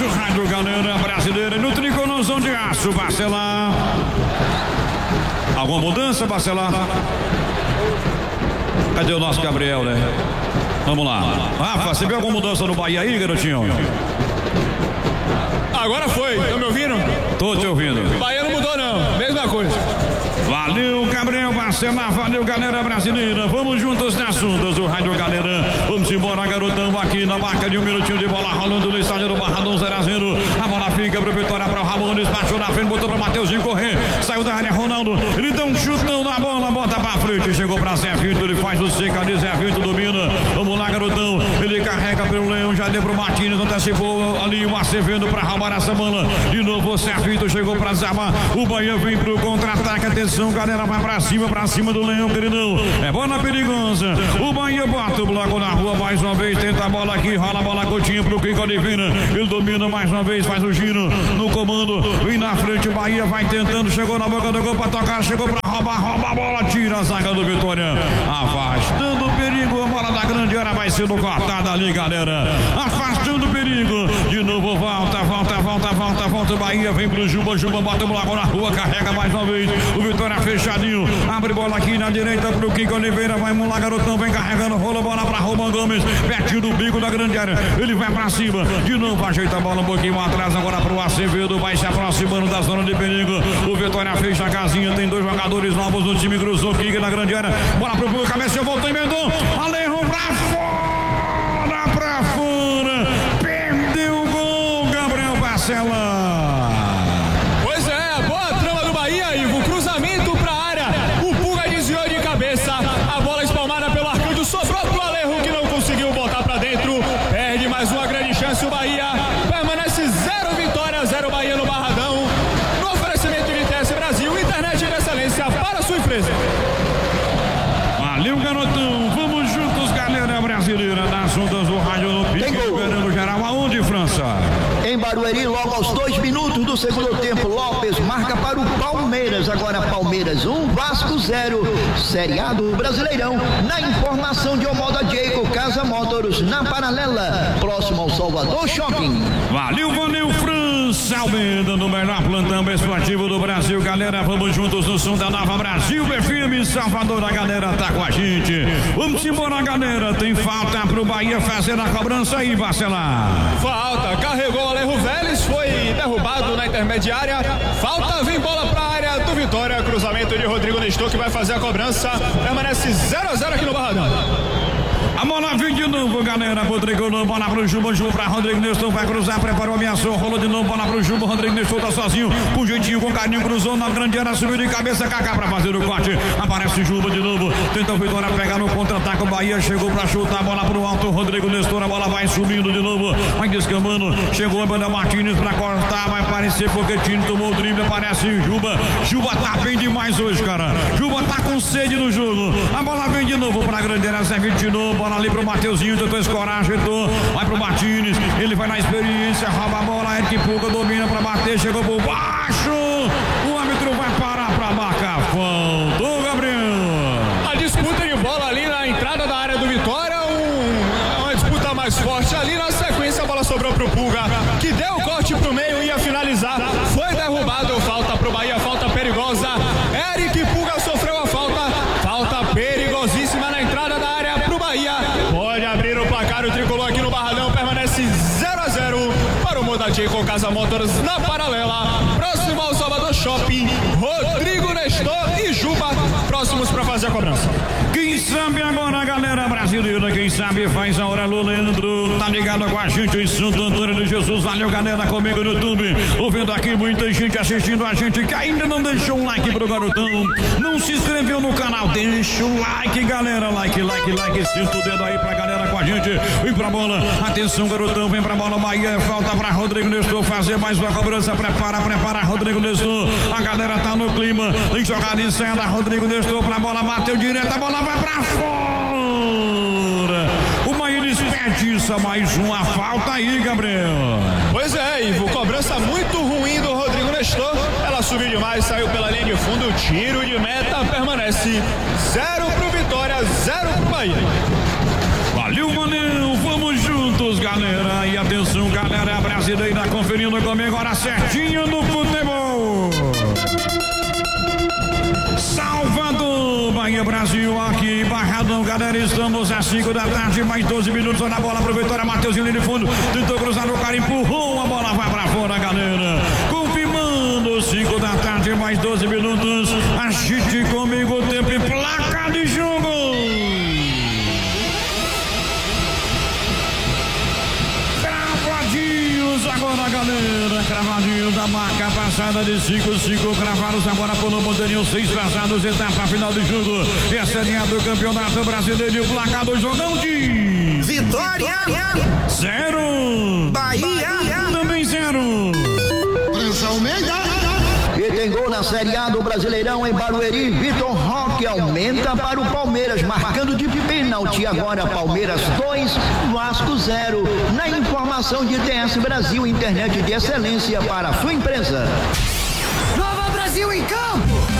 nosso rádio, galera brasileira, no tricolozão de aço, Bacelar. Alguma mudança, Bacelar? Cadê o nosso Gabriel, né? Vamos lá. Rafa, você viu alguma mudança no Bahia aí, garotinho? Agora foi, tá me ouvindo? Tô te ouvindo. Bahia não mudou não, mesma coisa. Valeu, Gabriel Bacelar, valeu, galera brasileira. Vamos juntos nas ondas do rádio, galera. Vamos embora, garotão, aqui na marca de 1 minutinho de bola rolando no estádio do Barradão, 0-0. A bola fica pro Vitória, para o Ramon, despachou na frente, botou pra Mateuzinho correr. Saiu da área, Ronaldo, ele dá um chutão na bola, bota pra frente, chegou pra Zé Vitor, ele faz o seca de Zé Vitor, domina. Vamos lá, garotão, ele carrega pelo Leão, já deu pro Martins, antecipou ali o Acevedo pra roubar essa bola. De novo o Zé Vitor chegou pra Zaba, o Bahia vem pro contra-ataque, atenção, galera, vai pra cima do Leão, queridão. É bola perigosa. O Bahia bota o bloco na rua mais uma vez, tenta a bola aqui, rola a bola Coutinho pro Kiko Oliveira. Ele domina mais uma vez, faz o giro no comando. Vem na frente, o Bahia vai tentando, chegou na boca do gol pra tocar, chegou pra roubar, rouba a bola, tira a zaga do Vitória. Afastando o perigo, a bola da grande área vai sendo cortada ali, galera. Afastando o perigo. De novo, volta. O Bahia vem pro Juba bota o bloco na rua, carrega mais uma vez. O Vitória fechadinho, abre bola aqui na direita pro Kiko Oliveira, vai lá, garotão, vem carregando, rola bola pra Roman Gomes, pertinho do bico da grande área, ele vai pra cima, de novo ajeita a bola um pouquinho atrás, agora pro Acevedo, vai se aproximando da zona de perigo, o Vitória fecha a casinha, tem 2 jogadores novos no time, cruzou Kiko na grande área, bola pro Pula, cabeceou, voltou e emendou, Alejo pra fora, perdeu o gol, Gabriel Bacelar. Pois é, boa trama do Bahia, Ivo, cruzamento pra área, o Pulga desviou de cabeça, a bola espalmada pelo Arcanjo, sobrou pro Alejo que não conseguiu botar pra dentro, perde mais uma grande chance o Bahia, permanece 0 Vitória, 0 Bahia no Barradão, no oferecimento de TS Brasil, internet de excelência para a sua empresa. Valeu, garotão, vamos juntos, galera brasileira, nas ondas do rádio no pique, esperando geral, aonde, França? Em Barueri, logo aos 2 minutos do segundo tempo, Lopes marca para o Palmeiras. Agora Palmeiras 1, Vasco 0. Série A do Brasileirão. Na informação de Omoda Jacob, Casa Motors, na Paralela, próximo ao Salvador Shopping. Valeu, França Almeida, no melhor plantão esportivo do Brasil, galera. Vamos juntos no som da Nova Brasil FM Salvador, a galera tá com a gente. Vamos embora, galera. Tem falta pro Bahia fazer a cobrança aí, Bacelar. Falta, carregou Alejo Vélez, foi derrubado na intermediária. Falta, vem bola pra área do Vitória. Cruzamento de Rodrigo Nestor que vai fazer a cobrança. Permanece 0-0 aqui no Barradão. A bola vem de novo, galera. Rodrigo, bola pro Juba pra Rodrigo Nestor, vai cruzar, preparou, ameaçou, rolou de novo, bola pro Juba, Rodrigo Nestor tá sozinho, com jeitinho, com carinho, cruzou na grande área, subiu de cabeça, Kaká pra fazer o corte, aparece Juba de novo, tenta o Vitória pegar no contra-ataque, o Bahia chegou pra chutar, a bola pro alto, Rodrigo Nestor, a bola vai subindo de novo, vai descambando, chegou a Banda Martins pra cortar, vai aparecer porque Tino tomou o drible, aparece Juba tá bem demais hoje, cara, Juba tá com sede no jogo, a bola vem de novo pra grande área, serve de novo, bola ali pro Mateuzinho, tentou escorar, ajeitou, vai pro Martins, ele vai na experiência, rouba a bola, Eric Puga domina pra bater, chegou por baixo, o árbitro vai parar pra marcar falta, Gabriel. A disputa de bola ali na entrada da área do Vitória, uma disputa mais forte ali, na sequência a bola sobrou pro Puga, que deu o corte pro meio e ia finalizar, foi derrubado, falta pro Bahia, falta perigosa, Eric Puga sofreu a falta perigosíssima na entrada da área pro Bahia, pode abrir o placar, o tricolor aqui no Barradão, permanece 0-0 para o Modatier com Casa Motors na Paralela, próximo ao Salvador Shopping, Rodrigo Nestor e Juba, próximos para fazer a cobrança. Quem sabe agora, galera brasileira, quem sabe faz a hora, Leandro, tá ligado com a gente em Santo Antônio de Jesus, valeu, galera, comigo no YouTube, ouvindo aqui, muita gente assistindo a gente, que ainda não deixou um like pro garotão, não se inscreveu no canal, deixa o like, galera, like, senta o dedo aí pra galera com a gente, vem pra bola, atenção, garotão, vem pra bola, Bahia, falta pra Rodrigo Nestor fazer mais uma cobrança, prepara, Rodrigo Nestor, a galera tá no clima, tem jogada em cena, Rodrigo Nestor pra bola, bateu direto, a bola vai pra fora, o Bahia desperdiça mais uma falta aí, Gabriel. Pois é, Ivo, cobrança muito ruim do Rodrigo Nestor, ela subiu demais, saiu pela linha de fundo, tiro de meta, permanece 0 pro Vitória, 0 pro Bahia. Valeu, vamos juntos, galera. galera. E atenção, galera brasileira, conferindo comigo agora certinho no futebol. Salvador, Bahia, Brasil, aqui, Barradão, galera, estamos às 5 da tarde, mais 12 minutos, olha a bola pro Vitória, Mateuzinho ali de fundo, tentou cruzar no cara, empurrou, a bola vai pra fora, galera. Confirmando, 5 da tarde, mais 12 minutos, agite comigo o tempo e placa de jogo. Agora, galera, cravadinho da marca passada de 5-5, cravados agora por Montanhão, 6 passados, etapa final do jogo. E a Série A do Campeonato Brasileiro, o placar do jogão de Vitória 0, Bahia também 0. Prensa Almeida. E tem gol na Série A do Brasileirão em Barueri. Vitor Roque aumenta para o Palmeiras, marcando de pênalti agora. Palmeiras 2, Vasco 0. Na informação de TS Brasil, internet de excelência para a sua empresa.